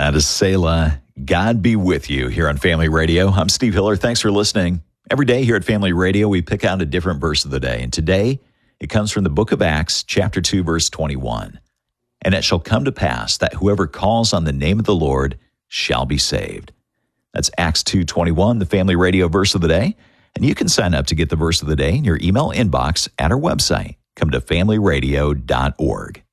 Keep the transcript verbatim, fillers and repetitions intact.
That is Selah. God be with you here on Family Radio. I'm Steve Hiller. Thanks for listening. Every day here at Family Radio, we pick out a different verse of the day. And today, it comes from the book of Acts, chapter two, verse twenty-one. And it shall come to pass that whoever calls on the name of the Lord shall be saved. That's Acts two twenty-one, the Family Radio verse of the day. And you can sign up to get the verse of the day in your email inbox at our website. Come to family radio dot org.